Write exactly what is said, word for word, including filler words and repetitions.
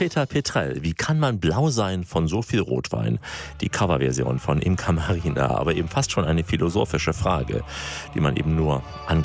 Peter Petrell, wie kann man blau sein von so viel Rotwein? Die Coverversion von Imca Marina, aber eben fast schon eine philosophische Frage, die man eben nur an